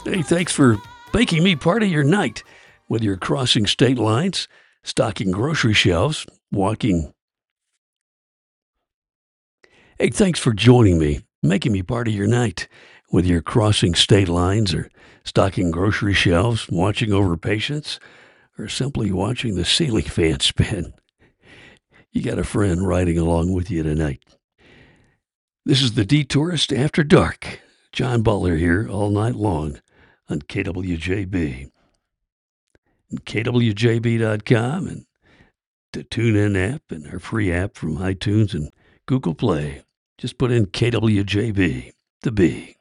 Hey, thanks for making me part of your night. Whether you're crossing state lines, stocking grocery shelves, walking. Hey, thanks for joining me, making me part of your night. Whether you're crossing state lines or stocking grocery shelves, watching over patients, or simply watching the ceiling fan spin, you got a friend riding along with you tonight. This is the Detourist After Dark. John Butler here all night long on KWJB. KWJB.com and the TuneIn app and our free app from iTunes and Google Play. Just put in KWJB, the B.